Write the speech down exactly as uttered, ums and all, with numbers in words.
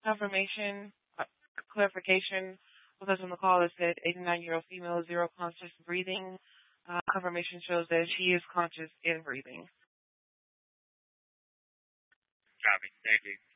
confirmation, uh, clarification, with us on the call, it said eighty-nine-year-old female, zero conscious breathing. Uh, confirmation shows that she is conscious and breathing. Copy. Thank you.